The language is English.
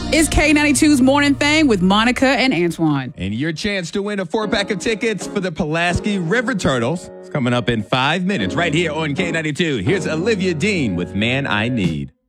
It's K92's Morning Thing with Monica and Antoine. And your chance to win a 4-pack of tickets for the Pulaski River Turtles is coming up in 5 minutes right here on K92. Here's Olivia Dean with Man I Need.